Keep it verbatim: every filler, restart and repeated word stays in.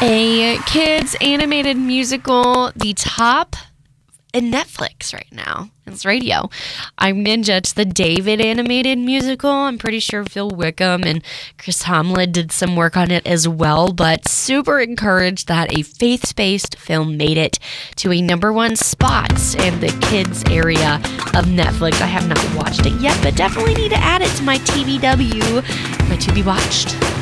A kids animated musical, the top in Netflix right now. It's radio. I'm Ninja. It's the David animated musical. I'm pretty sure Phil Wickham and Chris Tomlin did some work on it as well, but super encouraged that a faith-based film made it to a number one spot in the kids area of Netflix. I have not watched it yet, but definitely need to add it to my T B W, my to be watched.